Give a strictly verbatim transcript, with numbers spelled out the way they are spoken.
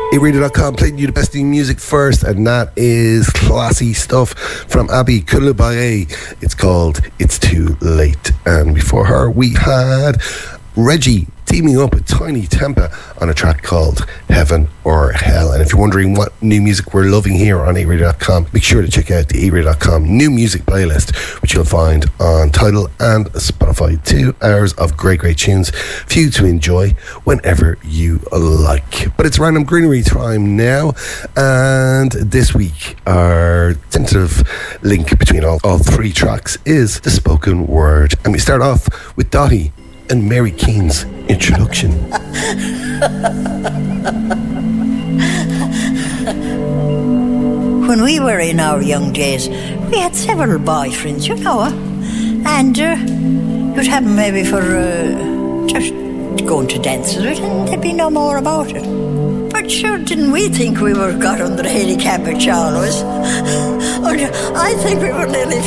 A Radio dot com playing you the best new music first, and that is classy stuff from Abby Coulibaly. It's called It's Too Late. And before her, we had Reggie teaming up with Tiny Tempa on a track called Heaven or Hell. And if you're wondering what new music we're loving here on A Radio dot com, make sure to check out the A Radio dot com new music playlist, which you'll find on Tidal and Spotify. Two hours of great, great tunes for you to enjoy whenever you like. But it's Random Greenery time now, and this week our tentative link between all, all three tracks is the spoken word. And we start off with Dottie and Mary Keane's introduction. When we were in our young days, we had several boyfriends, you know, and uh, you'd have them maybe for uh, just going to dances with, and there'd be no more about it. But sure, didn't we think we were got under the handicap always? I think we were nearly